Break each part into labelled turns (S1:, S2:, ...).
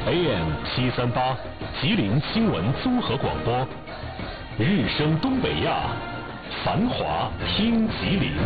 S1: AM738，吉林新闻综合广播，日升东北亚，繁华听吉林。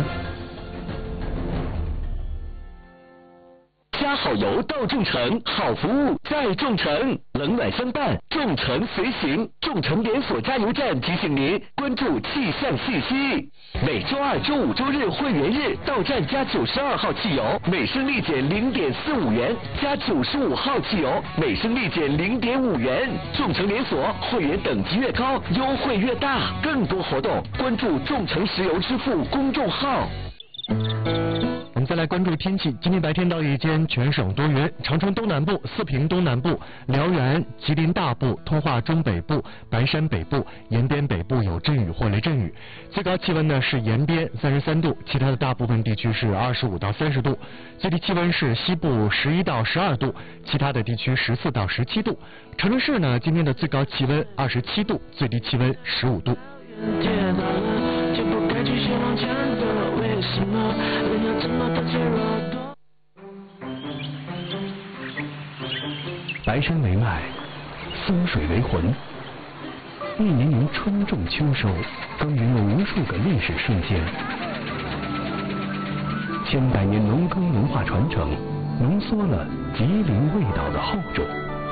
S2: 加好油到众诚，好服务在众诚，冷暖相伴，众诚随行。众诚连锁加油站提醒您关注气象信息。每周二、周五、周日会员日到站加92号汽油，每升立减0.45元；加95号汽油，每升立减0.5元。众诚连锁会员等级越高，优惠越大。更多活动关注众诚石油支付公众号。
S3: 我们再来关注天气。今天白天到夜间全省多云，长春东南部、四平东南部、辽源、吉林大部、通化中北部、白山北部、延边北部有阵雨或雷阵雨。最高气温呢是延边33度，其他的大部分地区是25到30度。最低气温是西部11到12度，其他的地区14到17度。长春市呢今天的最高气温27度，最低气温15度。
S2: 白山为脉，松水为魂。一年年春种秋收，耕耘了无数个历史瞬间。千百年农耕文化传承，浓缩了吉林味道的厚重。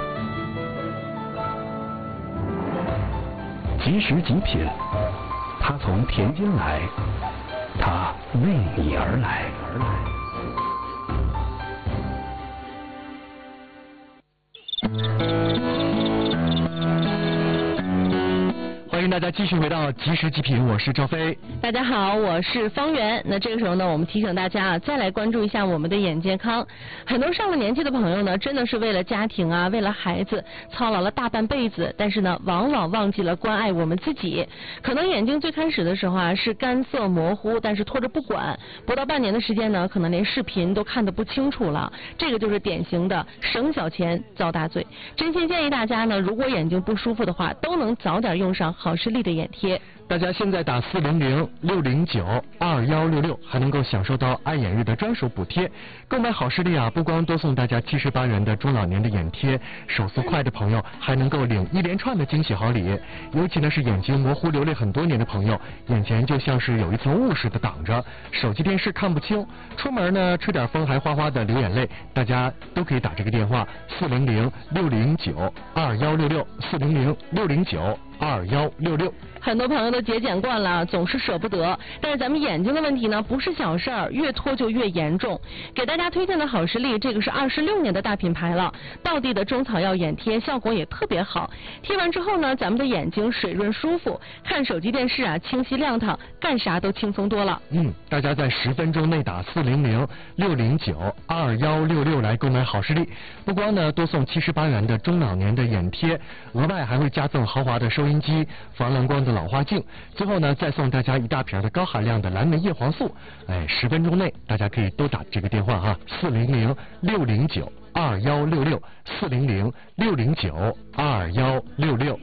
S2: 即食即品，它从田间来，它为你而来。
S3: 欢迎大家继续回到即时极品，我是赵飞。
S4: 大家好，我是方圆。那这个时候呢，我们提醒大家再来关注一下我们的眼健康。很多上了年纪的朋友呢，真的是为了家庭啊，为了孩子操劳了大半辈子，但是呢，往往忘记了关爱我们自己。可能眼睛最开始的时候啊是干涩模糊，但是拖着不管，不到半年的时间呢，可能连视频都看得不清楚了。这个就是典型的省小钱遭大罪。真心建议大家呢，如果眼睛不舒服的话，都能早点用上好视力的眼贴。
S3: 大家现在打400-609-2166，还能够享受到爱眼日的专属补贴。购买好视力啊，不光多送大家78元的中老年的眼贴，手速快的朋友还能够领一连串的惊喜好礼。尤其呢是眼睛模糊流泪很多年的朋友，眼前就像是有一层雾似的挡着，手机电视看不清，出门呢吹点风还哗哗的流眼泪，大家都可以打这个电话400-609-2166，400-609-2166。
S4: 很多朋友都节俭惯了，总是舍不得。但是咱们眼睛的问题呢，不是小事儿，越拖就越严重。给大家推荐的好视力，这个是26年的大品牌了，道地的中草药眼贴，效果也特别好。贴完之后呢，咱们的眼睛水润舒服，看手机电视啊清晰亮堂，干啥都轻松多了。
S3: 大家在10分钟内打400-609-2166来购买好视力，不光呢多送78元的中老年的眼贴，额外还会加赠豪华的收音机、防蓝光的老花镜，最后呢再送大家一大瓶的高含量的蓝莓叶黄素。10分钟内大家可以都打这个电话哈，400-609-2166，400-609-2166。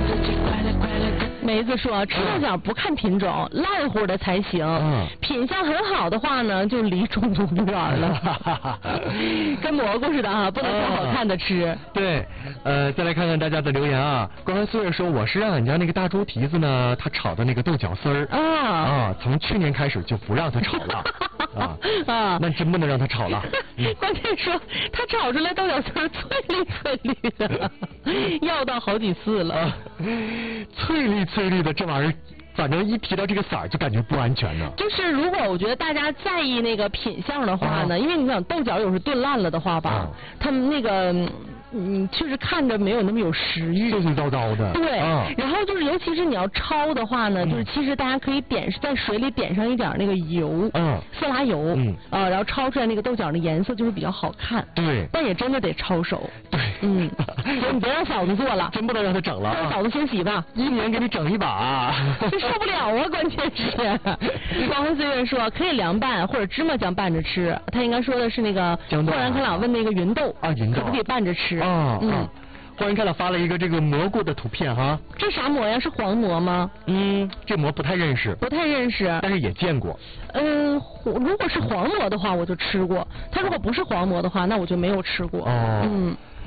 S4: 梅子说，吃豆角不看品种，烂乎的才行。品相很好的话呢，就离中毒不远了。跟蘑菇似的啊，不能挑好看的吃。
S3: 对，再来看看大家的留言啊。关怀岁月说，我是让俺家那个大猪蹄子呢，他炒的那个豆角丝儿从去年开始就不让他炒了。那真不能让他炒了。
S4: 关键说他炒出来豆角丝儿翠绿翠绿的，要到好几次了。
S3: 翠绿翠绿的这玩意儿，反正一提到这个色儿就感觉不安全呢。
S4: 就是如果我觉得大家在意那个品相的话呢，因为你想豆角有时炖烂了的话吧，他们那个确实看着没有那么有食欲，
S3: 碎碎叨叨的。
S4: 对，然后就是尤其是你要焯的话呢，就是其实大家可以在水里点上一点那个油，色拉油，然后焯出来那个豆角的颜色就会比较好看。
S3: 对，
S4: 但也真的得焯熟。
S3: 对，
S4: 你别让嫂子做了，
S3: 真不能让她整了。
S4: 让嫂子先洗吧，
S3: 一年给你整一把，
S4: 这受不了啊！关键是，光辉岁月说可以凉拌或者芝麻酱拌着吃，他应该说的是那个豁然开朗问那个芸豆
S3: 芸豆
S4: 可不可以拌着吃？
S3: 忽然看到发了一个这个蘑菇的图片哈，
S4: 这啥蘑呀？是黄蘑吗？
S3: 这蘑不太认识，但是也见过。
S4: 如果是黄蘑的话，我就吃过；它如果不是黄蘑的话，那我就没有吃过。